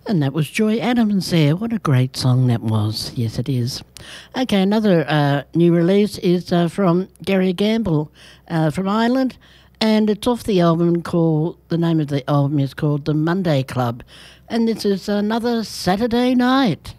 And that was Joy Adams there. What a great song that was. Yes, it is. Okay, another new release is from Gary Gamble from Ireland, and it's off the album called, the name of the album is called The Monday Club, and this is Another Saturday Night.